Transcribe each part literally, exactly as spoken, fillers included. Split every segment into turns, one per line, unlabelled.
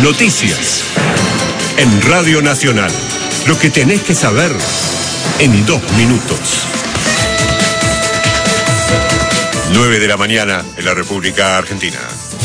Noticias. En Radio Nacional. Lo que tenés que saber en dos minutos. nueve de la mañana en la República Argentina.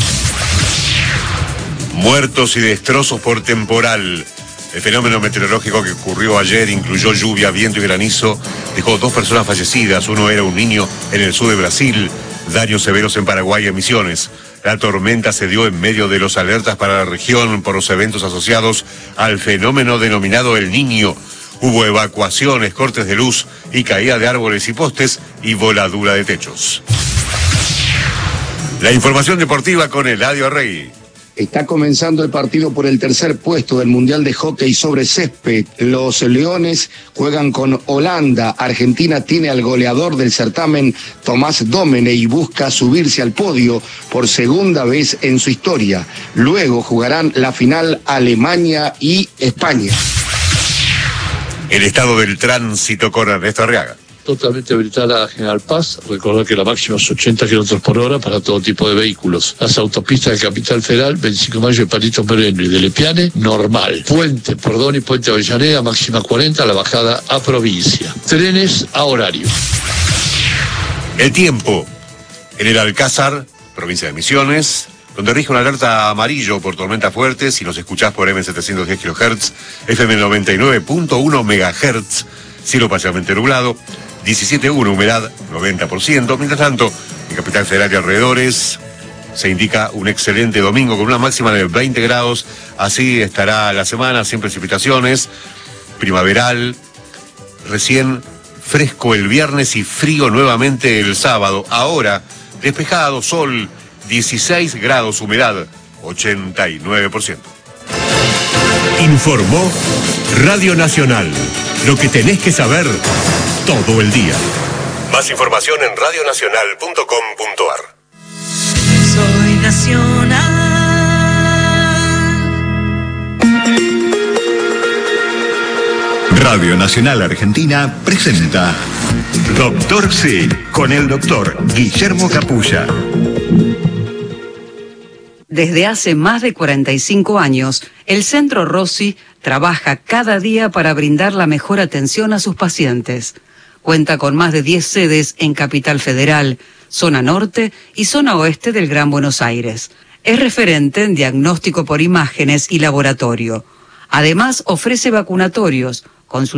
Muertos y destrozos por temporal. El fenómeno meteorológico que ocurrió ayer incluyó lluvia, viento y granizo. Dejó dos personas fallecidas. Uno era un niño en el sur de Brasil. Daños severos en Paraguay y Misiones. La tormenta se dio en medio de los alertas para la región por los eventos asociados al fenómeno denominado El Niño. Hubo evacuaciones, cortes de luz y caída de árboles y postes y voladura de techos. La información deportiva con Eladio Arregui.
Está comenzando el partido por el tercer puesto del Mundial de Hockey sobre césped. Los Leones juegan con Holanda. Argentina tiene al goleador del certamen, Tomás Domene, y busca subirse al podio por segunda vez en su historia. Luego jugarán la final Alemania y España.
El estado del tránsito con Ernesto Arriaga.
Totalmente habilitada General Paz. Recordar que la máxima es ochenta kilómetros por hora para todo tipo de vehículos. Las autopistas de Capital Federal, veinticinco de mayo de Palito Moreno y de Lepiane, normal. Puente Pordón y Puente Avellaneda, máxima cuarenta, la bajada a provincia. Trenes a horario.
El tiempo. En el Alcázar, provincia de Misiones, donde rige una alerta amarillo por tormentas fuertes. Si nos escuchás por eme setecientos diez kilohertz, efe eme noventa y nueve punto uno megahertz, cielo parcialmente nublado. diecisiete punto uno, humedad noventa por ciento. Mientras tanto, en Capital Federal y alrededores se indica un excelente domingo con una máxima de veinte grados. Así estará la semana, sin precipitaciones, primaveral, recién fresco el viernes y frío nuevamente el sábado. Ahora, despejado, sol, dieciséis grados, humedad ochenta y nueve por ciento. Informó Radio Nacional. Lo que tenés que saber todo el día. Más información en radio nacional punto com punto a r.
Soy nacional.
Radio Nacional Argentina presenta Doctor C, con el doctor Guillermo Capulla.
Desde hace más de cuarenta y cinco años, el Centro Rossi trabaja cada día para brindar la mejor atención a sus pacientes. Cuenta con más de diez sedes en Capital Federal, zona norte y zona oeste del Gran Buenos Aires. Es referente en diagnóstico por imágenes y laboratorio. Además, ofrece vacunatorios, consultas